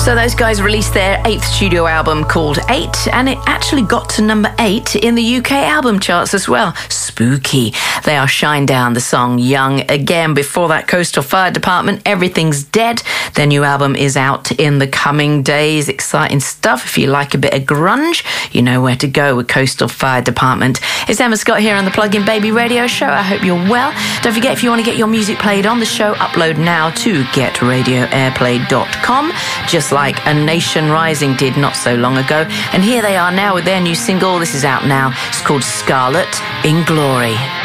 So those guys released their 8th studio album called 8, and it actually got to number 8 in the UK album charts as well. Spooky. They are Shinedown, the song Young Again. Before that, Coastal Fire Department, Everything's Dead. Their new album is out in the coming days. Exciting stuff. If you like a bit of grunge, you know where to go with Coastal Fire Department. It's Emma Scott here on the Plug In Baby Radio Show. I hope you're well. Don't forget, if you want to get your music played on the show, upload now to getradioairplay.com, just like A Nation Rising did not so long ago. And here they are now with their new single. This is out now. It's called Scarlet in Glory.